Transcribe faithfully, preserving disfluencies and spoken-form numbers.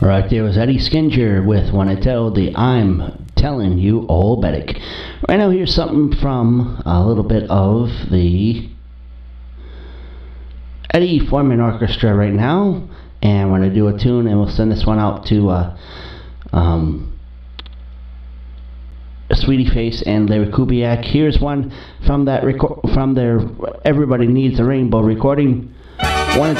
Right there was Eddie Skinger with When I Tell the I'm Telling You All About It. Right now, here's something from a little bit of the Eddie Foreman Orchestra right now. And we're going to do a tune, and we'll send this one out to uh, um, Sweetie Face and Larry Kubiak. Here's one from that reco- from their Everybody Needs a Rainbow recording. One